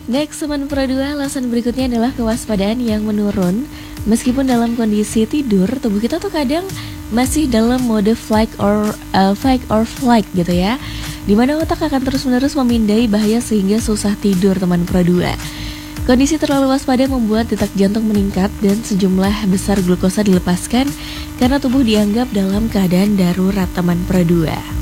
Next, teman Pro 2, alasan berikutnya adalah kewaspadaan yang menurun. Meskipun dalam kondisi tidur, tubuh kita tuh kadang masih dalam mode fight or flight gitu ya, dimana otak akan terus-menerus memindai bahaya sehingga susah tidur, teman Pro 2. Kondisi terlalu waspada membuat detak jantung meningkat dan sejumlah besar glukosa dilepaskan karena tubuh dianggap dalam keadaan darurat, teman Pro 2.